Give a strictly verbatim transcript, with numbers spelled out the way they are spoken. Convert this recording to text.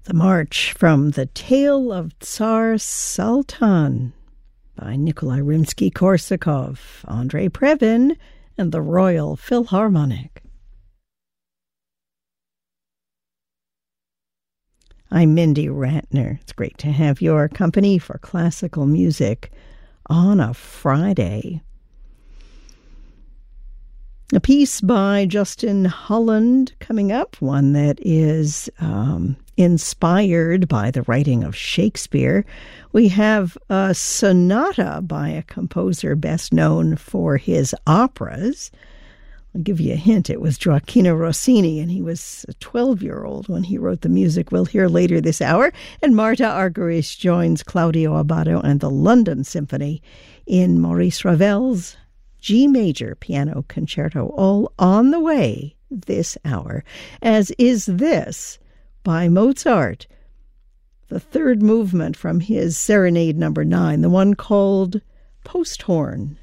The March from the Tale of Tsar Sultan by Nikolai Rimsky-Korsakov, Andrei Previn, and the Royal Philharmonic. I'm Mindy Ratner. It's great to have your company for classical music on a Friday. A piece by Justin Holland coming up, one that is um, inspired by the writing of Shakespeare. We have a sonata by a composer best known for his operas. I'll give you a hint. It was Gioacchino Rossini, and he was a twelve-year-old when he wrote the music we'll hear later this hour. And Marta Argerich joins Claudio Abbado and the London Symphony in Maurice Ravel's G Major Piano Concerto, all on the way this hour, as is this by Mozart, the third movement from his Serenade number nine, the one called Posthorn.